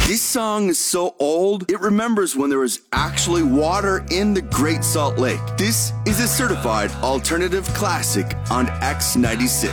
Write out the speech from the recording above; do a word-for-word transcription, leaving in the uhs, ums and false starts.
This song is so old, it remembers when there was actually water in the Great Salt Lake. This is a certified alternative classic on X ninety-six.